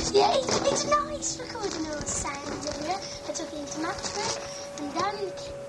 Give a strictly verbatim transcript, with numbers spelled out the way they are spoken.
Yeah, it's, it's nice recording all the sounds of it. I took it into Maxwell, and then